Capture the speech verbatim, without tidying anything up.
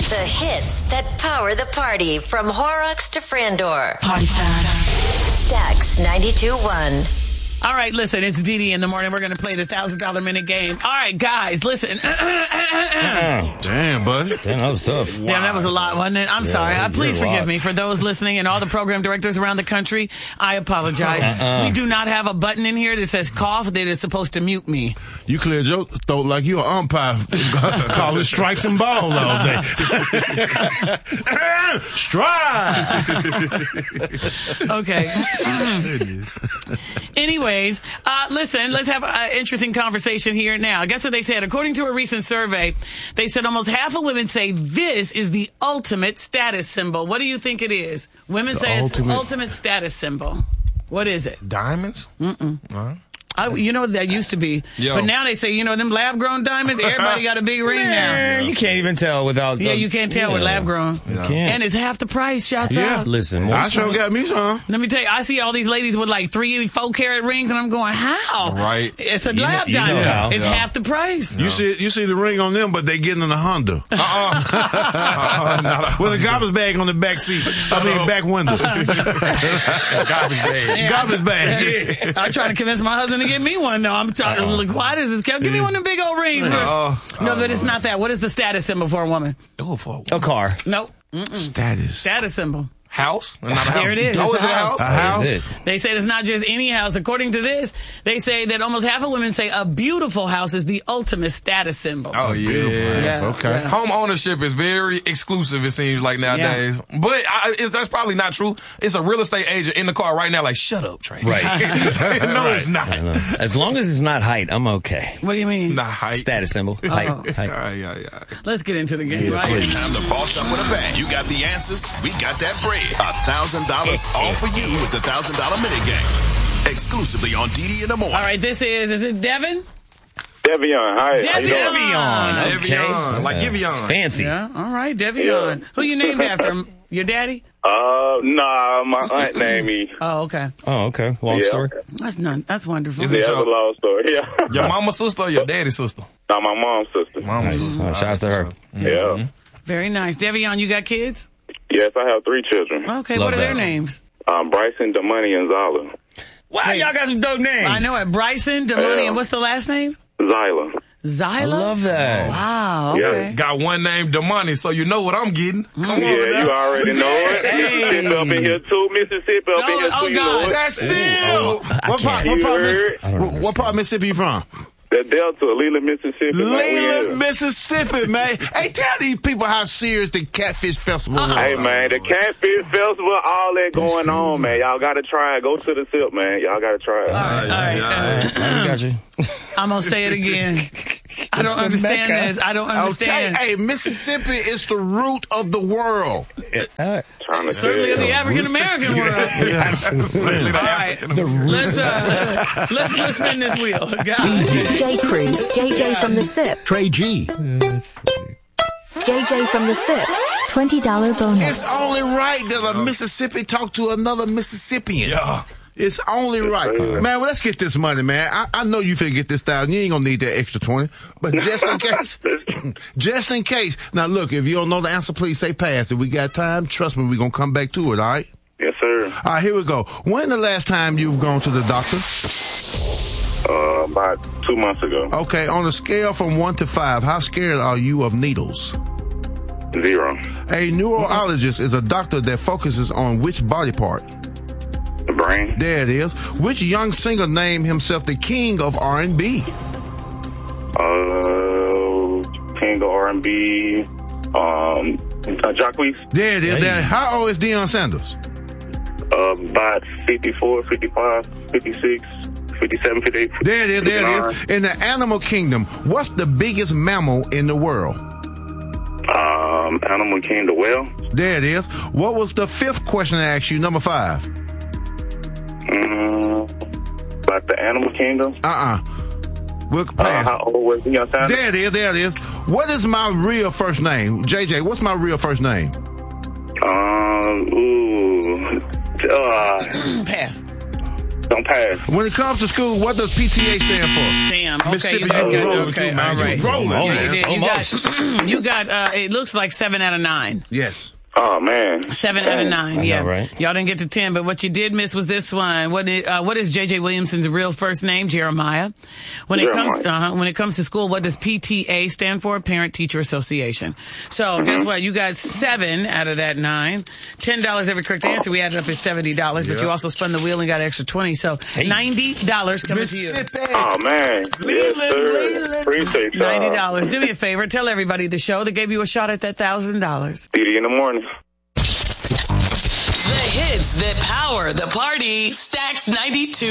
The hits that power the party from Horrocks to Frandor. Party time. Stax ninety-two point one. All right, listen, it's Dee Dee in the morning. We're going to play the one thousand dollars minute game. All right, guys, listen. Damn, buddy. Damn, that was tough. Damn, that was a lot, wasn't it? I'm Yeah, sorry. Uh, please you're a forgive lot. me. For those listening and all the program directors around the country, I apologize. Uh-uh. We do not have a button in here that says cough that is supposed to mute me. You cleared your throat like you an umpire calling strikes and balls all day. Strike! Okay. Anyways, uh, listen, let's have an interesting conversation here now. Guess what they said? According to a recent survey, they said almost half of women say this is the ultimate status symbol. What do you think it is? Women The say ultimate- it's the ultimate status symbol. What is it? Diamonds? Mm-mm. Huh? I, you know, that used to be. Yo. But now they say, you know, them lab-grown diamonds, everybody got a big ring now. Man, you can't even tell without. Yeah, uh, you can't tell yeah. with lab-grown. You can't. And it's half the price. Shouts Yeah. out. Listen, I most- sure got me some. Let me tell you, I see all these ladies with like three, four carat rings, and I'm going, how? Right. It's a You know- lab you know diamond. how. It's Yeah. half the price. You see, you see the ring on them, but they getting in a Honda Uh-uh. uh-uh. Not a with a garbage bag on the back seat. I mean, back window. garbage bag. Garbage bag. I'm trying to convince my husband to get me one. No, I'm talking. Uh-oh. Like, why does this? Give me one of them big old rings. Oh. No, but it's not that. What is the status symbol for a woman? Oh, for a car. Nope. Status. Status symbol. house? Not a house. There it is. Oh, It's is it a a house. house? A house. Is it? They say it's not just any house. According to this, they say that almost half of women say a beautiful house is the ultimate status symbol. Oh, yeah. Beautiful. Yeah, Okay. yeah. Home ownership is very exclusive, it seems like nowadays. But I, it, that's probably not true. It's a real estate agent in the car right now like, shut up, Trey. Right. No, it's not. I know. As long as it's not height, I'm okay. What do you mean? Not height. Status symbol. Oh. Height. height. Yeah, yeah, yeah. Let's get into the game, right? It's time to boss up with a bang. You got the answers. We got that bread. A thousand dollars all for you with the thousand dollar minute game. Exclusively on D D in the morning. All right, this is, is it Devin? Devion, hi. How you doing? Devion. Okay. Devion, like Giveon. Fancy. Yeah, all right, Devion. Who you named after? Your daddy? Uh, nah, my aunt named me. Oh, okay. Oh, okay. Long Yeah. story. That's not, that's wonderful. Is Yeah, it that's a your, long story. Yeah. your mama's sister or your daddy's sister? Nah, my mom's sister. Mama's sister. Oh, shouts to her. Yeah. Very nice. Devion, you got kids? Yes, I have three children. Okay, Love what are their that. names? Um, Bryson, Damani, and Zyla. Wow, y'all got some dope names. I know it. Bryson, Damani, Yeah. and what's the last name? Zyla. Zyla? I love that. Wow, okay. Got one named Damani, so you know what I'm getting. Come on Yeah, now. you already know it. Mississippi up in here too. Mississippi up in Oh, here oh, too. God. You know it. That's it. Oh, I What part, can't. what, part, You Miss- heard? I don't what, what part of Mississippi you from? The Delta, Leland, Mississippi. man, we Leland, here. Mississippi, man. Hey, tell these people how serious the Catfish Festival is. Hey man, the Catfish Festival, all that going on, man. Y'all gotta try it. Go to the sip, man. Y'all gotta try it. All right, all right. Uh, I got you. I'm going to say it again. I don't understand Mecca. this. I don't I'll tell you, understand. hey, Mississippi is the root of the world. All right. Trying to Certainly in tell the you. African American world. Especially the All right, let's uh, let's let's spin this wheel. God. J. Cruz, J J from the SIP. Trey G. J J from the SIP. twenty dollars bonus. It's only right that a Mississippi talk to another Mississippian. Yeah. It's only right. Man, well, let's get this money, man. I, I know you finna get this thousand. You ain't gonna need that extra twenty. But just in case. just in case. Now, look, if you don't know the answer, please say pass. If we got time, trust me, we're gonna come back to it, all right? Yes, sir. All right, here we go. When the last time you've gone to the doctor? Uh, about two months ago. Okay, on a scale from one to five, how scared are you of needles? Zero. A neurologist is a doctor that focuses on which body part? The brain. There it is. Which young singer named himself the king of R and B? Uh, King of R and B. Um, uh, Jacquees. There it is. There. How old is Deion Sanders? Uh, about fifty-four, fifty-five, fifty-six, fifty-seven, fifty-eight. There it is. There it fifty-nine. is. In the animal kingdom, what's the biggest mammal in the world? Um, Animal King, the whale. There it is. What was the fifth question I asked you? Number five. Mm, about the Animal Kingdom. Uh-uh. We'll Uh, pass. how old was he on Sanders? There it is. There it is. What is my real first name? J J, what's my real first name? Um, ooh. Uh, Pass. Don't pass. When it comes to school, what does P T A stand for? Damn. Okay, Mississippi, you got you good. rolling Okay, too, man. all right. You rolling, Oh, man. You, did. you Almost. got, you got uh, it looks like seven out of nine. Yes. Oh, man. Seven out of nine, I yeah. know, right? Y'all didn't get to ten, but what you did miss was this one. What is, uh, what is J J Williamson's real first name? Jeremiah. When it Jeremiah. comes, uh, when it comes to school, what does P T A stand for? Parent Teacher Association. So Mm-hmm. guess what? You got seven out of that nine. Ten dollars every correct answer. We added up is seventy dollars, but Yeah. you also spun the wheel and got an extra twenty. So ninety dollars coming to you. Oh, man. Yes, sir. Appreciate y'all. Ninety dollars. Do me a favor. Tell everybody the show that gave you a shot at that thousand dollars. D D in the morning. The hits that power the party. Stacks ninety-two.